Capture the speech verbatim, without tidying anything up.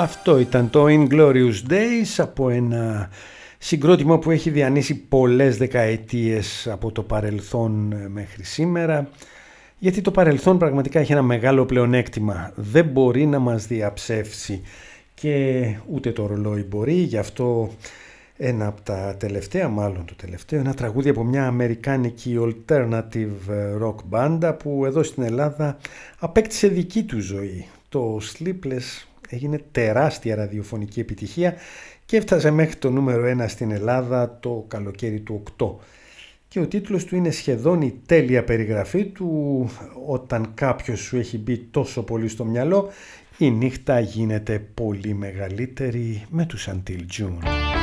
Αυτό ήταν το Inglorious Days από ένα συγκρότημα που έχει διανύσει πολλές δεκαετίες από το παρελθόν μέχρι σήμερα, γιατί το παρελθόν πραγματικά έχει ένα μεγάλο πλεονέκτημα. Δεν μπορεί να μας διαψεύσει και ούτε το ρολόι μπορεί, γι' αυτό ένα από τα τελευταία, μάλλον το τελευταίο, ένα τραγούδι από μια αμερικάνικη alternative rock μπάντα που εδώ στην Ελλάδα απέκτησε δική του ζωή. Το Sleepless έγινε τεράστια ραδιοφωνική επιτυχία και έφτασε μέχρι το νούμερο ένα στην Ελλάδα το καλοκαίρι του οκτώ. Και ο τίτλος του είναι σχεδόν η τέλεια περιγραφή του όταν κάποιος σου έχει μπει τόσο πολύ στο μυαλό, η νύχτα γίνεται πολύ μεγαλύτερη με τους Until June.